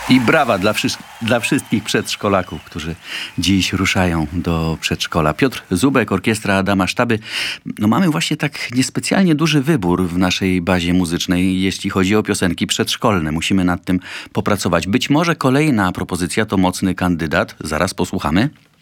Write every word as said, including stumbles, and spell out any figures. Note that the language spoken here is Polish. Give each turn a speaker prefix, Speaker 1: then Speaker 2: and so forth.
Speaker 1: I brawa dla, wszy- dla wszystkich przedszkolaków, którzy dziś ruszają do przedszkola. Piotr Zubek, orkiestra Adama Sztaby. No mamy właśnie tak niespecjalnie duży wybór w naszej bazie muzycznej, jeśli chodzi o piosenki przedszkolne. Musimy nad tym popracować. Być może kolejna propozycja to Mocny kandydat. Zaraz posłuchamy.